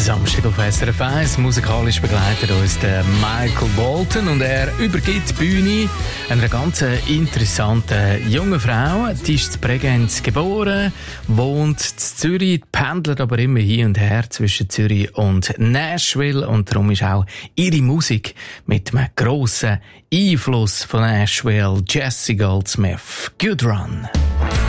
Samstag auf SRF 1. Musikalisch begleitet uns der Michael Bolton und er übergibt die Bühne einer ganz interessanten jungen Frau. Die ist in Bregenz geboren, wohnt in Zürich, pendelt aber immer hin und her zwischen Zürich und Nashville und darum ist auch ihre Musik mit einem grossen Einfluss von Nashville. Jessie Goldsmith, Good Run.